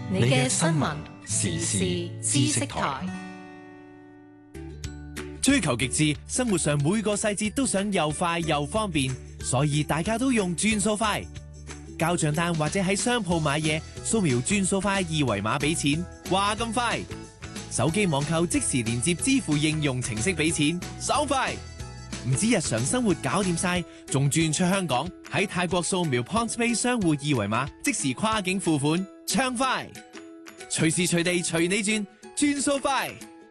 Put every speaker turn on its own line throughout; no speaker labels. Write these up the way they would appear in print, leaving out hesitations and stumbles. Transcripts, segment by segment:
你嘅新聞時事知識台。
追求極致，生活上每個細節都想又快又方便，所以大家都用轉數快。交賬單或者喺商鋪買嘢，掃描轉數快二維碼俾錢，話咁快。手機網購即時連接支付應用程式俾錢，爽快。唔止日常生活搞掂晒，仲轉出香港，喺泰國掃描 PointsPay 商戶二維碼，即時跨境付款，暢快。隨時隨地隨你轉，轉數快。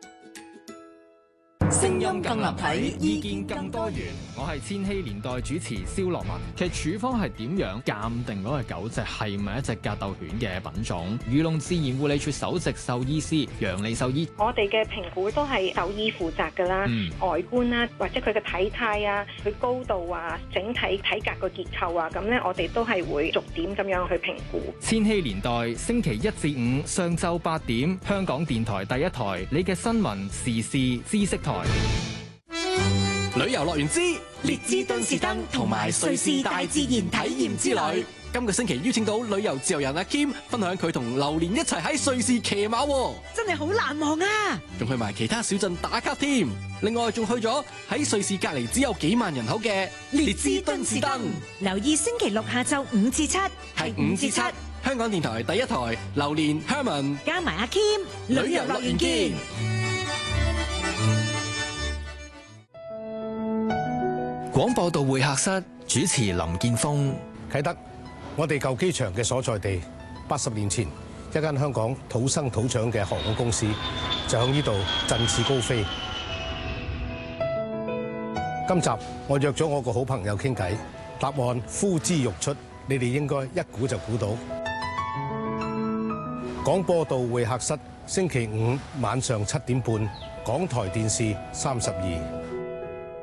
聲音更立體，
意見更多元。我係千禧年代主持蕭樂文。其實處方係點樣鑑定嗰隻狗隻係咪一隻格鬥犬嘅品種？漁農自然護理署首席獸醫師楊利獸醫，
我哋嘅評估都係獸醫負責㗎啦，外觀啦，或者佢嘅體態啊，佢高度啊，整體體格個結構啊，咁咧我哋都係會逐點咁樣去評估。
千禧年代星期一至五上晝8點，香港電台第一台，你嘅新聞時事知識台。
旅遊樂園之
列支敦士登同埋瑞士大自然體驗之旅。
今個星期邀請到旅遊自由人阿 Kim 分享佢同榴蓮一齊喺瑞士騎馬，
真係好難忘啊！
仲去埋其他小鎮打卡添。另外仲去咗喺瑞士隔離只有幾萬人口嘅列支敦士登。
留意星期六下晝5至7，
係5至7。香港電台第一台，榴蓮 Herman
加埋阿 Kim，
旅遊樂園見。廣播道會客室主持林建峰。
啟德，我哋舊機場嘅所在地，80年前一間香港土生土長嘅航空公司就喺呢度振翅高飛。今集我約咗我個好朋友傾偈，答案呼之欲出，你哋應該一估就估到。廣播道會客室，星期五晚上7點半，港台電視32。